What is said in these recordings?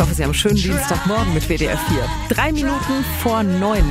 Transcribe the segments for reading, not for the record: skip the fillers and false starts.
hoffe, Sie haben einen schönen Dienstagmorgen mit WDR 4. 3 Minuten vor 9.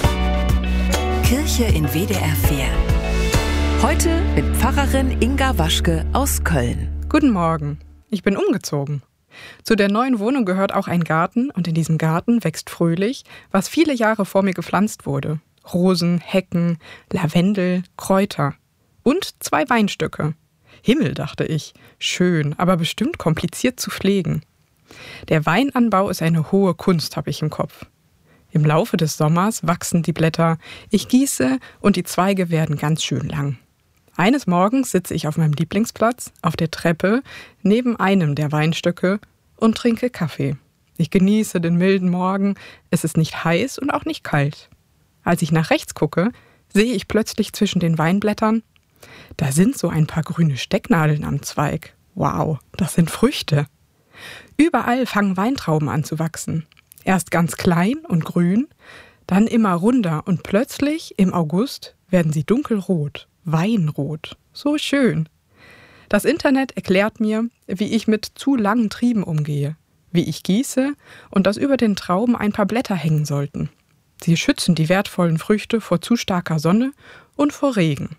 Kirche in WDR 4. Heute mit Pfarrerin Inga Waschke aus Köln. Guten Morgen. Ich bin umgezogen. Zu der neuen Wohnung gehört auch ein Garten und in diesem Garten wächst fröhlich, was viele Jahre vor mir gepflanzt wurde. Rosen, Hecken, Lavendel, Kräuter und 2 Weinstöcke. Himmel, dachte ich. Schön, aber bestimmt kompliziert zu pflegen. Der Weinanbau ist eine hohe Kunst, habe ich im Kopf. Im Laufe des Sommers wachsen die Blätter, ich gieße und die Zweige werden ganz schön lang. Eines Morgens sitze ich auf meinem Lieblingsplatz, auf der Treppe, neben einem der Weinstöcke und trinke Kaffee. Ich genieße den milden Morgen, es ist nicht heiß und auch nicht kalt. Als ich nach rechts gucke, sehe ich plötzlich zwischen den Weinblättern, da sind so ein paar grüne Stecknadeln am Zweig. Wow, das sind Früchte. Überall fangen Weintrauben an zu wachsen. Erst ganz klein und grün, dann immer runder und plötzlich im August werden sie dunkelrot, weinrot. So schön. Das Internet erklärt mir, wie ich mit zu langen Trieben umgehe, wie ich gieße und dass über den Trauben ein paar Blätter hängen sollten. Sie schützen die wertvollen Früchte vor zu starker Sonne und vor Regen.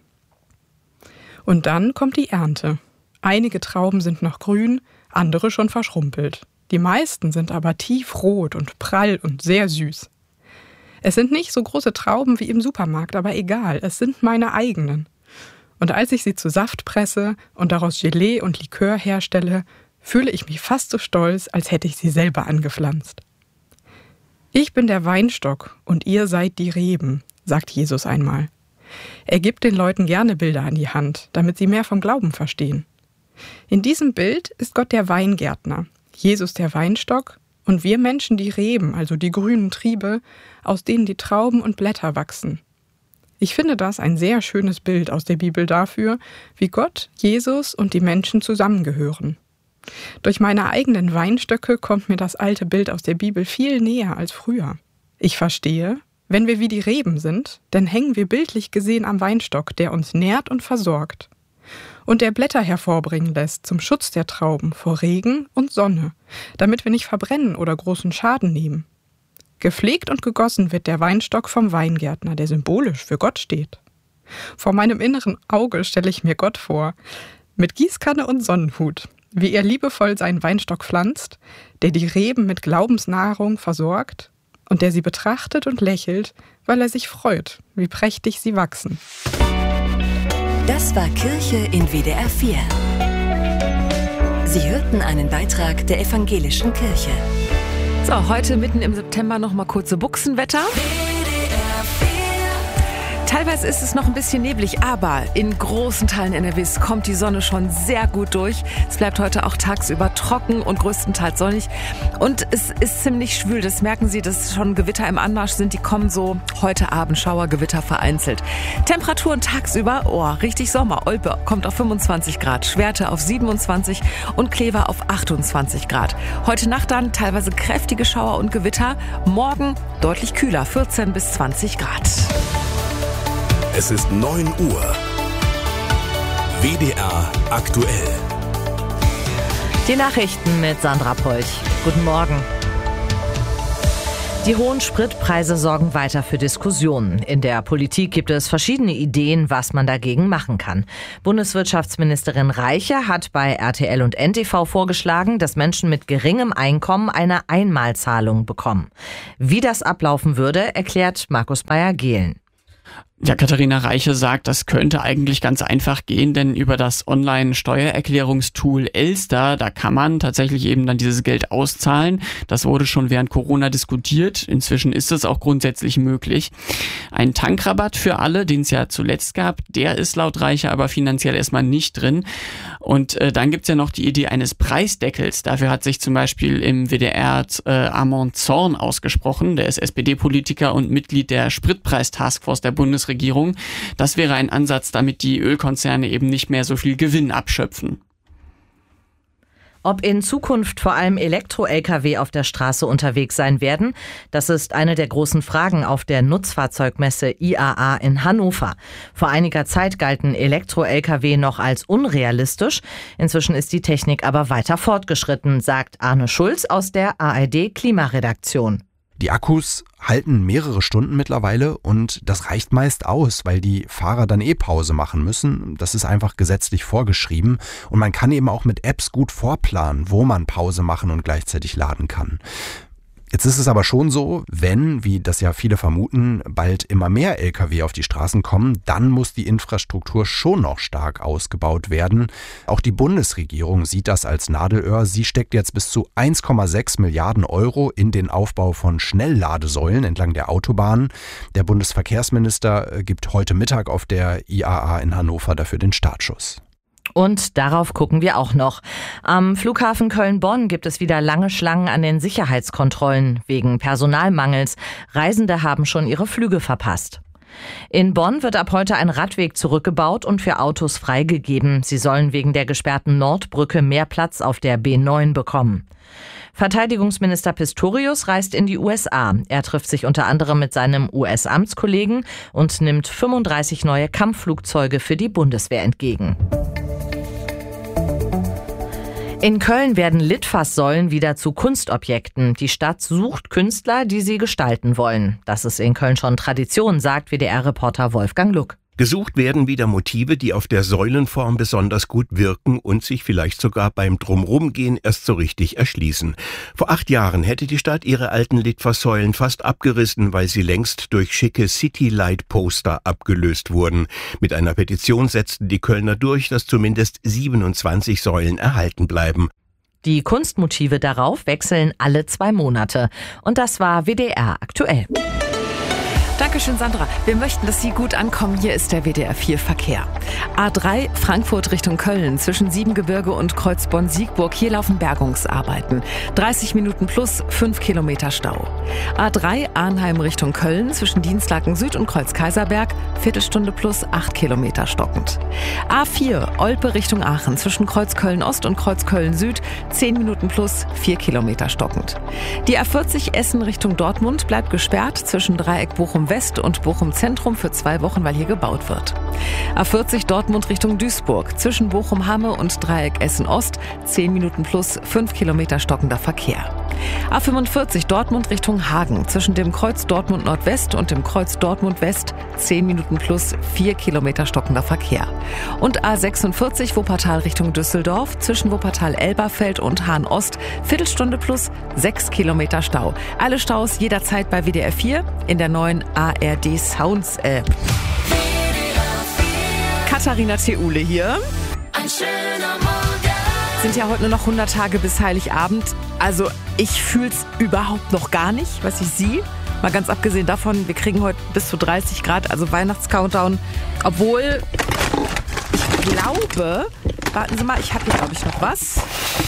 Und dann kommt die Ernte. Einige Trauben sind noch grün, andere schon verschrumpelt. Die meisten sind aber tiefrot und prall und sehr süß. Es sind nicht so große Trauben wie im Supermarkt, aber egal, es sind meine eigenen. Und als ich sie zu Saft presse und daraus Gelee und Likör herstelle, fühle ich mich fast so stolz, als hätte ich sie selber angepflanzt. Ich bin der Weinstock und ihr seid die Reben, sagt Jesus einmal. Er gibt den Leuten gerne Bilder an die Hand, damit sie mehr vom Glauben verstehen. In diesem Bild ist Gott der Weingärtner, Jesus der Weinstock und wir Menschen die Reben, also die grünen Triebe, aus denen die Trauben und Blätter wachsen. Ich finde das ein sehr schönes Bild aus der Bibel dafür, wie Gott, Jesus und die Menschen zusammengehören. Durch meine eigenen Weinstöcke kommt mir das alte Bild aus der Bibel viel näher als früher. Ich verstehe, wenn wir wie die Reben sind, dann hängen wir bildlich gesehen am Weinstock, der uns nährt und versorgt. Und der Blätter hervorbringen lässt zum Schutz der Trauben vor Regen und Sonne, damit wir nicht verbrennen oder großen Schaden nehmen. Gepflegt und gegossen wird der Weinstock vom Weingärtner, der symbolisch für Gott steht. Vor meinem inneren Auge stelle ich mir Gott vor, mit Gießkanne und Sonnenhut, wie er liebevoll seinen Weinstock pflanzt, der die Reben mit Glaubensnahrung versorgt und der sie betrachtet und lächelt, weil er sich freut, wie prächtig sie wachsen. Das war Kirche in WDR 4. Sie hörten einen Beitrag der Evangelischen Kirche. So, heute mitten im September noch mal kurze Buchsenwetter. Teilweise ist es noch ein bisschen neblig, aber in großen Teilen NRWs kommt die Sonne schon sehr gut durch. Es bleibt heute auch tagsüber trocken und größtenteils sonnig. Und es ist ziemlich schwül, das merken Sie, dass schon Gewitter im Anmarsch sind. Die kommen so heute Abend, Schauergewitter vereinzelt. Temperaturen tagsüber, richtig Sommer. Olpe kommt auf 25 Grad, Schwerte auf 27 und Kleve auf 28 Grad. Heute Nacht dann teilweise kräftige Schauer und Gewitter. Morgen deutlich kühler, 14 bis 20 Grad. Es ist 9 Uhr. WDR aktuell. Die Nachrichten mit Sandra Polch. Guten Morgen. Die hohen Spritpreise sorgen weiter für Diskussionen. In der Politik gibt es verschiedene Ideen, was man dagegen machen kann. Bundeswirtschaftsministerin Reiche hat bei RTL und NTV vorgeschlagen, dass Menschen mit geringem Einkommen eine Einmalzahlung bekommen. Wie das ablaufen würde, erklärt Markus Bayer-Gehlen. Ja, Katharina Reiche sagt, das könnte eigentlich ganz einfach gehen, denn über das Online-Steuererklärungstool Elster, da kann man tatsächlich eben dann dieses Geld auszahlen. Das wurde schon während Corona diskutiert. Inzwischen ist es auch grundsätzlich möglich. Ein Tankrabatt für alle, den es ja zuletzt gab, der ist laut Reiche aber finanziell erstmal nicht drin. Und dann gibt's ja noch die Idee eines Preisdeckels. Dafür hat sich zum Beispiel im WDR Armand Zorn ausgesprochen. Der ist SPD-Politiker und Mitglied der Spritpreis-Taskforce der Bundesregierung. Das wäre ein Ansatz, damit die Ölkonzerne eben nicht mehr so viel Gewinn abschöpfen. Ob in Zukunft vor allem Elektro-Lkw auf der Straße unterwegs sein werden, das ist eine der großen Fragen auf der Nutzfahrzeugmesse IAA in Hannover. Vor einiger Zeit galten Elektro-Lkw noch als unrealistisch. Inzwischen ist die Technik aber weiter fortgeschritten, sagt Arne Schulz aus der ARD-Klimaredaktion. Die Akkus halten mehrere Stunden mittlerweile und das reicht meist aus, weil die Fahrer dann Pause machen müssen. Das ist einfach gesetzlich vorgeschrieben und man kann eben auch mit Apps gut vorplanen, wo man Pause machen und gleichzeitig laden kann. Jetzt ist es aber schon so, wenn, wie das ja viele vermuten, bald immer mehr Lkw auf die Straßen kommen, dann muss die Infrastruktur schon noch stark ausgebaut werden. Auch die Bundesregierung sieht das als Nadelöhr. Sie steckt jetzt bis zu 1,6 Milliarden Euro in den Aufbau von Schnellladesäulen entlang der Autobahnen. Der Bundesverkehrsminister gibt heute Mittag auf der IAA in Hannover dafür den Startschuss. Und darauf gucken wir auch noch. Am Flughafen Köln-Bonn gibt es wieder lange Schlangen an den Sicherheitskontrollen wegen Personalmangels. Reisende haben schon ihre Flüge verpasst. In Bonn wird ab heute ein Radweg zurückgebaut und für Autos freigegeben. Sie sollen wegen der gesperrten Nordbrücke mehr Platz auf der B9 bekommen. Verteidigungsminister Pistorius reist in die USA. Er trifft sich unter anderem mit seinem US-Amtskollegen und nimmt 35 neue Kampfflugzeuge für die Bundeswehr entgegen. In Köln werden Litfaßsäulen wieder zu Kunstobjekten. Die Stadt sucht Künstler, die sie gestalten wollen. Das ist in Köln schon Tradition, sagt WDR-Reporter Wolfgang Luck. Gesucht werden wieder Motive, die auf der Säulenform besonders gut wirken und sich vielleicht sogar beim Drumrumgehen erst so richtig erschließen. Vor 8 Jahren hätte die Stadt ihre alten Litfaßsäulen fast abgerissen, weil sie längst durch schicke City-Light-Poster abgelöst wurden. Mit einer Petition setzten die Kölner durch, dass zumindest 27 Säulen erhalten bleiben. Die Kunstmotive darauf wechseln alle 2 Monate. Und das war WDR aktuell. Dankeschön, Sandra. Wir möchten, dass Sie gut ankommen. Hier ist der WDR 4 Verkehr. A3 Frankfurt Richtung Köln zwischen Siebengebirge und Kreuzborn-Siegburg. Hier laufen Bergungsarbeiten. 30 Minuten plus 5 Kilometer Stau. A3 Arnheim Richtung Köln zwischen Dienstlaken Süd und Kreuz-Kaiserberg. Viertelstunde plus 8 Kilometer stockend. A4 Olpe Richtung Aachen zwischen Kreuzköln Ost und Kreuzköln Süd. 10 Minuten plus 4 Kilometer stockend. Die A40 Essen Richtung Dortmund bleibt gesperrt zwischen Dreieck Bochum West und Bochum Zentrum für 2 Wochen, weil hier gebaut wird. A40 Dortmund Richtung Duisburg zwischen Bochum-Hamme und Dreieck Essen-Ost 10 Minuten plus 5 Kilometer stockender Verkehr. A45 Dortmund Richtung Hagen zwischen dem Kreuz Dortmund Nordwest und dem Kreuz Dortmund West 10 Minuten plus 4 Kilometer stockender Verkehr. Und A46 Wuppertal Richtung Düsseldorf zwischen Wuppertal-Elberfeld und Hahn-Ost Viertelstunde plus 6 Kilometer Stau. Alle Staus jederzeit bei WDR 4 in der neuen ARD Sounds App. Katharina Theule hier. Ein schöner Morgen. Sind ja heute nur noch 100 Tage bis Heiligabend. Also ich fühl's überhaupt noch gar nicht, was ich sehe. Mal ganz abgesehen davon, wir kriegen heute bis zu 30 Grad, also Weihnachtscountdown. Obwohl, ich glaube, warten Sie mal, ich habe hier glaube ich noch was.